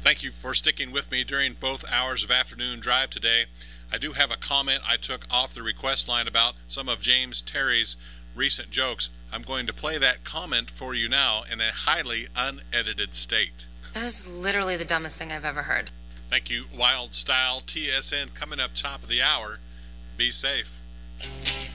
Thank you for sticking with me during both hours of Afternoon Drive today. I do have a comment I took off the request line about some of James Terry's recent jokes. I'm going to play that comment for you now in a highly unedited state. That is literally the dumbest thing I've ever heard. Thank you, Wild Style TSN, coming up top of the hour. Be safe.